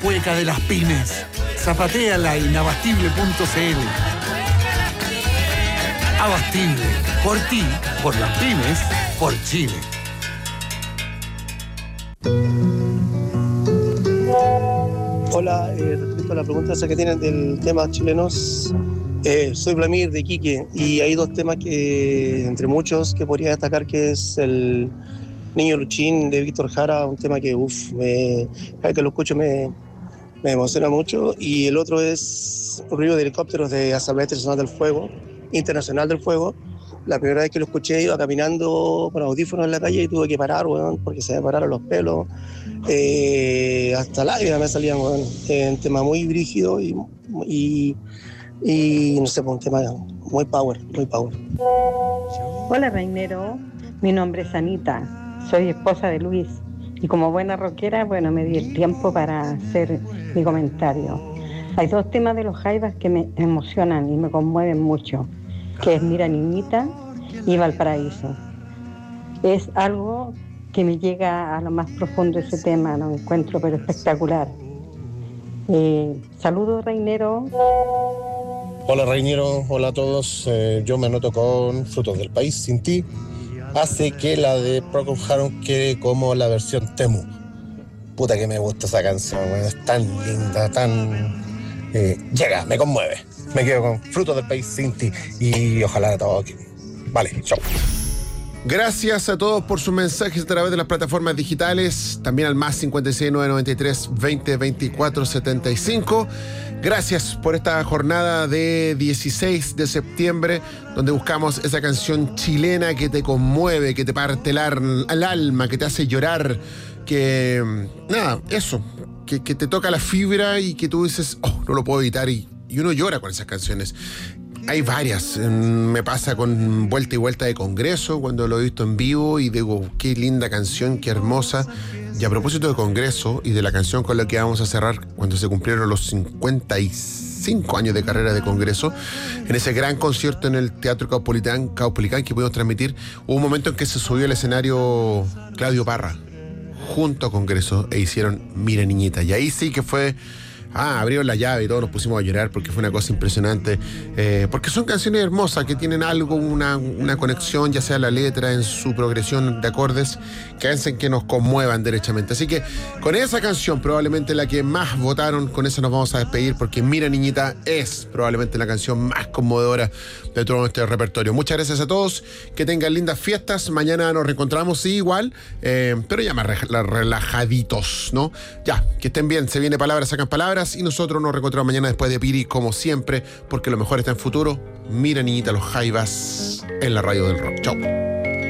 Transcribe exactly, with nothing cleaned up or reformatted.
Cueca de las pymes. Zapatéala en abastible punto c l. Abastible. Por ti, por las pymes, por Chile. Hola, eh, respecto a la pregunta esa que tienen del tema chilenos, eh, soy Vladimir de Iquique y hay dos temas que, entre muchos, que podría destacar, que es el Niño Luchín de Víctor Jara, un tema que, uff, cada vez que lo escucho me, me emociona mucho, y el otro es Ruido de Helicópteros de Asamblea Internacional del Fuego, Internacional del Fuego. La primera vez que lo escuché iba caminando con audífonos en la calle y tuve que parar, weón, porque se me pararon los pelos. Eh, hasta lágrimas me salían, weón. Eh, un tema muy brígido y, y, y no sé, pues, un tema muy power, muy power. Hola, Rainero. Mi nombre es Anita. Soy esposa de Luis. Y como buena rockera, bueno, me di el tiempo para hacer mi comentario. Hay dos temas de los Jaivas que me emocionan y me conmueven mucho, que es Mira Niñita y Valparaíso. Es algo que me llega a lo más profundo ese tema, lo encuentro pero espectacular. Eh, saludos, Rainero. Hola, Rainero, hola a todos. Eh, yo me anoto con Frutos del País, Sin Ti. Hace que la de Procol Harum quede como la versión Temu. Puta que me gusta esa canción, bueno, es tan linda, tan... Eh, llega, me conmueve. Me quedo con Frutos del País, Sin Ti, y ojalá todo aquí. Vale, chao. Gracias a todos por sus mensajes a través de las plataformas digitales, también al más cincuenta y seis, novecientos noventa y tres, veinte, veinticuatro, setenta y cinco. Gracias por esta jornada de dieciséis de septiembre, donde buscamos esa canción chilena que te conmueve, que te parte el, ar- el alma, que te hace llorar, que, nada, eso, que, que te toca la fibra y que tú dices, oh, no lo puedo evitar, y, y uno llora con esas canciones. Hay varias, me pasa con Vuelta y Vuelta de Congreso, cuando lo he visto en vivo y digo, qué linda canción, qué hermosa. Y a propósito de Congreso y de la canción con la que vamos a cerrar cuando se cumplieron los cincuenta y cinco años de carrera de Congreso, en ese gran concierto en el Teatro Caupolicán, Caupolicán que pudimos transmitir, hubo un momento en que se subió al escenario Claudio Parra junto a Congreso e hicieron Mira Niñita, y ahí sí que fue... Ah, abrieron la llave y todos nos pusimos a llorar porque fue una cosa impresionante. Eh, porque son canciones hermosas que tienen algo, una, una conexión, ya sea la letra en su progresión de acordes, que hacen que nos conmuevan derechamente. Así que con esa canción, probablemente la que más votaron, con esa nos vamos a despedir, porque Mira Niñita es probablemente la canción más conmovedora de todo nuestro repertorio. Muchas gracias a todos, que tengan lindas fiestas. Mañana nos reencontramos, sí, igual, eh, pero ya más relajaditos, ¿no? Ya, que estén bien. Se viene Palabras Sacan Palabras. Y nosotros nos reencontramos mañana después de Piri, como siempre, porque lo mejor está en futuro. Mira Niñita, los Jaivas en la radio del rock. Chau.